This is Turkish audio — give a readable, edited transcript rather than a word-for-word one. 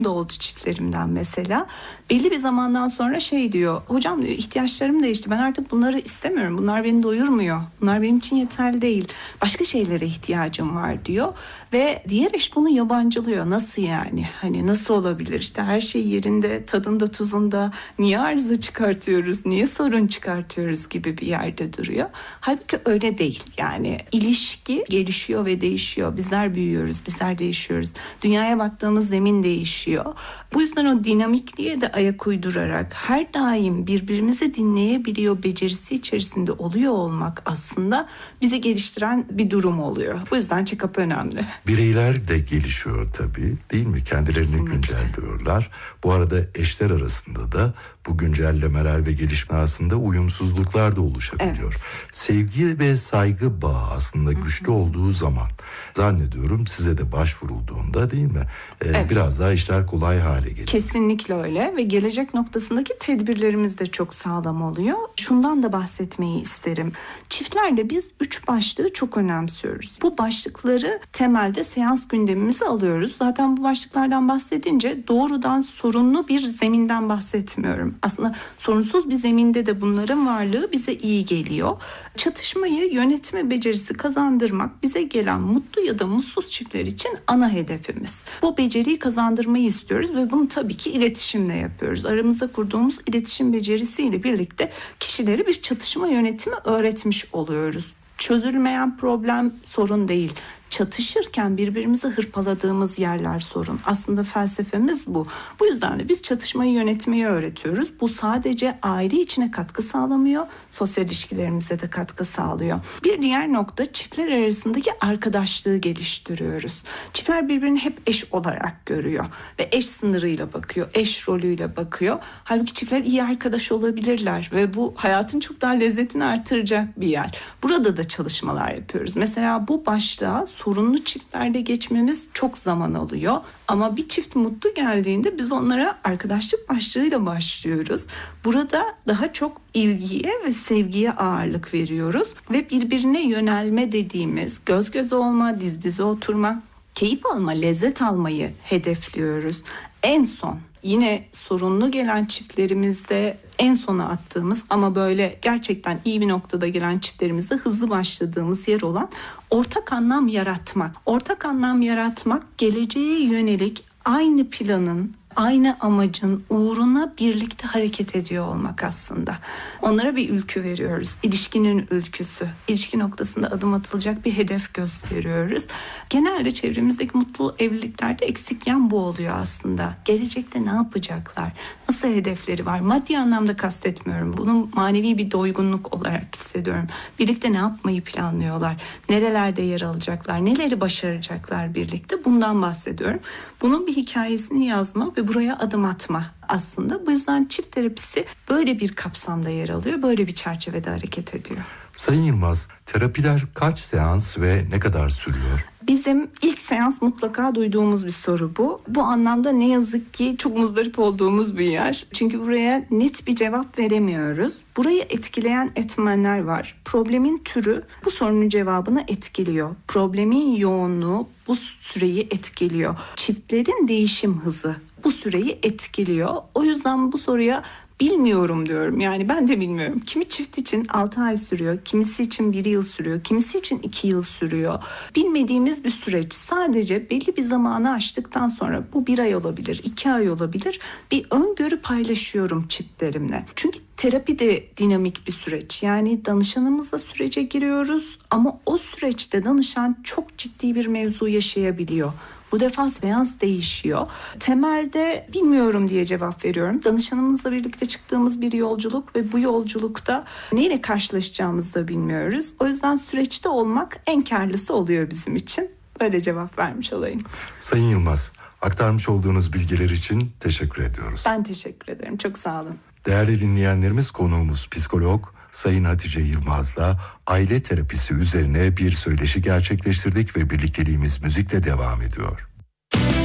da oldu çiftlerimden mesela. Belli bir zamandan sonra şey diyor, hocam diyor, ihtiyaçlarım değişti, ben artık bunları istemiyorum, bunlar beni doyurmuyor, bunlar benim için yeterli değil, başka şeylere ihtiyacım var diyor. Ve diğer eş bunu yabancılıyor. Nasıl yani, hani nasıl olabilir, işte her şey yerinde, tadında tuzunda, niye arıza çıkartıyoruz, niye sorun çıkartıyoruz gibi bir yerde duruyor. Halbuki öyle değil. Yani ilişki gelişiyor ve değişiyor, bizler büyüyoruz, bizler değişiyoruz, dünyaya baktığımız zemin değişiyor. Bu yüzden o dinamikliğe de ayak uydurarak her daim birbirimizi dinleyebiliyor becerisi içerisinde oluyor olmak aslında bizi geliştiren bir durum oluyor. Bu yüzden check-up önemli. Bireyler de gelişiyor tabii, değil mi? Kendilerini Kesinlikle güncelliyorlar. Bu arada eşler arasında da bu güncellemeler ve gelişme arasında uyumsuzluklar da oluşabiliyor. Evet. Sevgi ve saygı bağı aslında güçlü olduğu zaman, zannediyorum size de başvurulduğunda, değil mi? Evet. Biraz daha işler kolay hale geliyor. Kesinlikle öyle ve gelecek noktasındaki tedbirlerimiz de çok sağlam oluyor. Şundan da bahsetmeyi isterim. Çiftlerle biz 3 başlığı çok önemsiyoruz. Bu başlıkları temelde seans gündemimize alıyoruz. Zaten bu başlıklardan bahsedince doğrudan sorunlu bir zeminden bahsetmiyorum. Aslında sorunsuz bir zeminde de bunların varlığı bize iyi geliyor. Çatışmayı yönetme becerisi kazandırmak bize gelen mutlu ya da mutsuz çiftler için ana hedefimiz. Bu beceriyi kazandırmayı istiyoruz ve bunu tabii ki iletişimle yapıyoruz. Aramızda kurduğumuz iletişim becerisiyle birlikte kişilere bir çatışma yönetimi öğretmiş oluyoruz. Çözülmeyen problem sorun değil. Çatışırken birbirimizi hırpaladığımız yerler sorun. Aslında felsefemiz bu. Bu yüzden de biz çatışmayı yönetmeyi öğretiyoruz. Bu sadece aile içine katkı sağlamıyor, sosyal ilişkilerimize de katkı sağlıyor. Bir diğer nokta, çiftler arasındaki arkadaşlığı geliştiriyoruz. Çiftler birbirini hep eş olarak görüyor ve eş sınırıyla bakıyor, eş rolüyle bakıyor. Halbuki çiftler iyi arkadaş olabilirler ve bu hayatın çok daha lezzetini artıracak bir yer. Burada da çalışmalar yapıyoruz. Mesela bu başlığa sorunlu çiftlerde geçmemiz çok zaman alıyor. Ama bir çift mutlu geldiğinde biz onlara arkadaşlık başlığıyla başlıyoruz. Burada daha çok ilgiye ve sevgiye ağırlık veriyoruz. Ve birbirine yönelme dediğimiz göz göze olma, diz dize oturma, keyif alma, lezzet almayı hedefliyoruz. En son yine sorunlu gelen çiftlerimizde en sona attığımız ama böyle gerçekten iyi bir noktada gelen çiftlerimizde hızlı başladığımız yer olan ortak anlam yaratmak. Ortak anlam yaratmak, geleceğe yönelik aynı planın, aynı amacın uğruna birlikte hareket ediyor olmak aslında. Onlara bir ülkü veriyoruz. İlişkinin ülküsü. İlişki noktasında adım atılacak bir hedef gösteriyoruz. Genelde çevremizdeki mutlu evliliklerde eksik yan bu oluyor aslında. Gelecekte ne yapacaklar? Nasıl hedefleri var? Maddi anlamda kastetmiyorum. Bunu manevi bir doygunluk olarak hissediyorum. Birlikte ne yapmayı planlıyorlar? Nerelerde yer alacaklar? Neleri başaracaklar birlikte? Bundan bahsediyorum. Bunun bir hikayesini yazma ve buraya adım atma aslında. Bu yüzden çift terapisi böyle bir kapsamda yer alıyor. Böyle bir çerçevede hareket ediyor. Sayın Yılmaz, terapiler kaç seans ve ne kadar sürüyor? Bizim ilk seans mutlaka duyduğumuz bir soru bu. Bu anlamda ne yazık ki çok muzdarip olduğumuz bir yer. Çünkü buraya net bir cevap veremiyoruz. Burayı etkileyen etmenler var. Problemin türü bu sorunun cevabını etkiliyor. Problemin yoğunluğu bu süreyi etkiliyor. Çiftlerin değişim hızı bu süreyi etkiliyor. O yüzden bu soruya bilmiyorum diyorum. Yani ben de bilmiyorum. Kimi çift için 6 ay sürüyor, kimisi için 1 yıl sürüyor, kimisi için 2 yıl sürüyor. Bilmediğimiz bir süreç. Sadece belli bir zamanı aştıktan sonra bu 1 ay olabilir, 2 ay olabilir. Bir öngörü paylaşıyorum çiftlerimle. Çünkü terapi de dinamik bir süreç. Yani danışanımızla sürece giriyoruz ama o süreçte danışan çok ciddi bir mevzu yaşayabiliyor. Bu defa seans değişiyor. Temelde bilmiyorum diye cevap veriyorum. Danışanımızla birlikte çıktığımız bir yolculuk ve bu yolculukta neyle karşılaşacağımızı da bilmiyoruz. O yüzden süreçte olmak en kârlısı oluyor bizim için. Böyle cevap vermiş olayım. Sayın Yılmaz, aktarmış olduğunuz bilgiler için teşekkür ediyoruz. Ben teşekkür ederim. Çok sağ olun. Değerli dinleyenlerimiz, konuğumuz psikolog Sayın Hatice Yılmaz'la aile terapisi üzerine bir söyleşi gerçekleştirdik ve birlikteliğimiz müzikle devam ediyor.